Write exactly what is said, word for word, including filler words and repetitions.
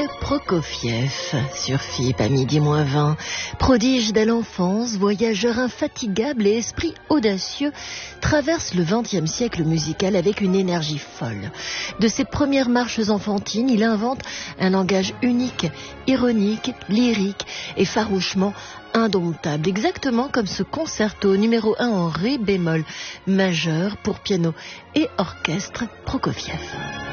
Prokofiev sur F I P à midi moins vingt. Prodige dès l'enfance, voyageur infatigable et esprit audacieux, traverse le vingtième siècle musical avec une énergie folle. De ses premières marches enfantines, il invente un langage unique, ironique, lyrique et farouchement indomptable, exactement comme ce concerto numéro un en ré bémol majeur pour piano et orchestre Prokofiev.